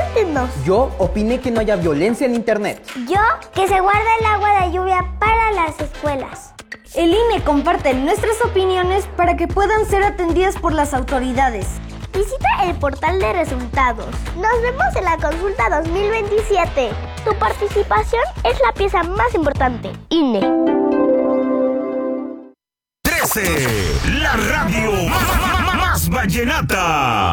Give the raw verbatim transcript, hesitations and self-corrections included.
Coméntenos. Yo opiné que no haya violencia en internet. Yo, que se guarde el agua de lluvia para las escuelas. El I N E comparte nuestras opiniones para que puedan ser atendidas por las autoridades. Visita el portal de resultados. Nos vemos en la consulta dos mil veintisiete. Tu participación es la pieza más importante. I N E. trece, la radio más, más, más vallenata.